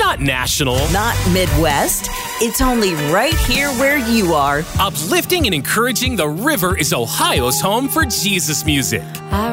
not national, not Midwest. It's only right here where you are. uplifting and encouraging. The River is Ohio's home for Jesus music.